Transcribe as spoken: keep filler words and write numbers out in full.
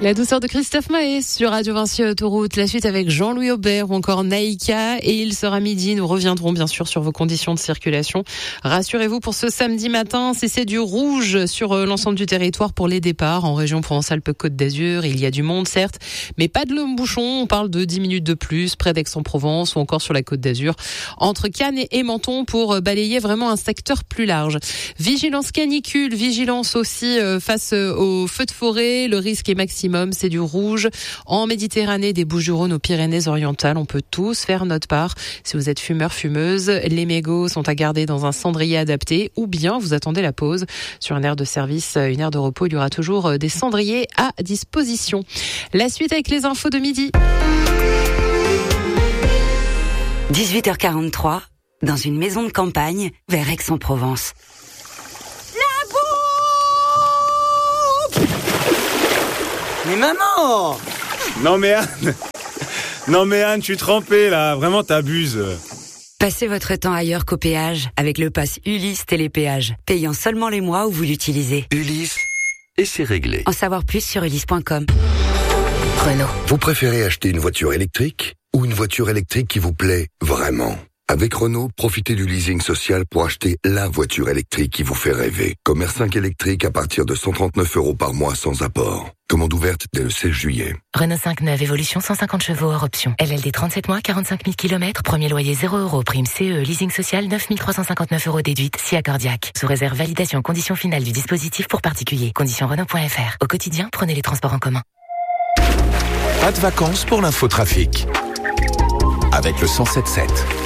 La douceur de Christophe Maé sur Radio Vinci Autoroute. La suite avec Jean-Louis Aubert ou encore Naïka. Et il sera midi. Nous reviendrons bien sûr sur vos conditions de circulation. Rassurez-vous pour ce samedi matin, si c'est du rouge sur l'ensemble du territoire pour les départs en région Provence-Alpes-Côte d'Azur, il y a du monde certes, mais pas de long bouchon. On parle de dix minutes de plus près d'Aix-en-Provence ou encore sur la Côte d'Azur entre Cannes et Menton pour balayer vraiment un secteur plus large. Vigilance canicule, vigilance aussi face aux feux de forêt. Le risque est maximum. C'est du rouge. En Méditerranée, des Bouches-du-Rhône aux Pyrénées-Orientales, on peut tous faire notre part. Si vous êtes fumeur, fumeuse, les mégots sont à garder dans un cendrier adapté ou bien vous attendez la pause. Sur une aire de service, une aire de repos, il y aura toujours des cendriers à disposition. La suite avec les infos de midi. dix-huit heures quarante-trois, dans une maison de campagne vers Aix-en-Provence. Mais maman! Non mais Anne, non mais Anne, je suis trempé là, vraiment t'abuses. Passez votre temps ailleurs qu'au péage avec le pass Ulysse Télépéage, payant seulement les mois où vous l'utilisez. Ulysse, et c'est réglé. En savoir plus sur ulysse point com. Renault. Vous préférez acheter une voiture électrique ou une voiture électrique qui vous plaît vraiment? Avec Renault, profitez du leasing social pour acheter la voiture électrique qui vous fait rêver. Comme R cinq électrique à partir de cent trente-neuf euros par mois sans apport. Commande ouverte dès le seize juillet. Renault cinq neuf Évolution cent cinquante chevaux hors option. L L D trente-sept mois, quarante-cinq mille kilomètres. Premier loyer zéro euros. Prime C E. Leasing social neuf mille trois cent cinquante-neuf euros déduite. Si accordiaque. Sous réserve validation conditions finales du dispositif pour particuliers. Conditions Renault point F R. Au quotidien, prenez les transports en commun. Pas de vacances pour l'infotrafic. Avec le cent sept sept.